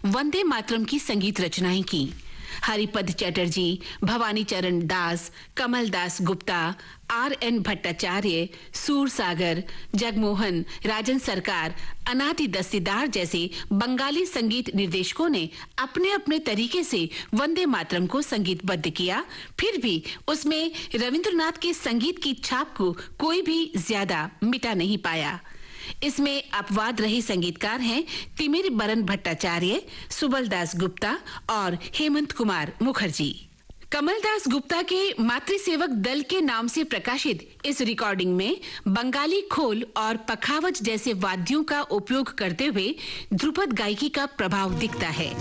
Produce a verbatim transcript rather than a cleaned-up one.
वंदे मातरम की संगीत रचनाएं की। हरिपद चटर्जी, भवानी चरण दास, कमल दास गुप्ता, आर एन भट्टाचार्य, सूरसागर, जगमोहन, राजन सरकार, अनादि दस्तीदार जैसे बंगाली संगीत निर्देशकों ने अपने अपने तरीके से वंदे मातरम को संगीतबद्ध किया। फिर भी उसमें रविंद्रनाथ के संगीत की छाप को कोई भी ज्यादा मिटा नहीं पाया। इसमें अपवाद रहे संगीतकार हैं तिमिर बरन भट्टाचार्य, सुबल दास गुप्ता और हेमंत कुमार मुखर्जी। कमल दास गुप्ता के मातृसेवक दल के नाम से प्रकाशित इस रिकॉर्डिंग में बंगाली खोल और पखावज जैसे वाद्यों का उपयोग करते हुए ध्रुपद गायकी का प्रभाव दिखता है।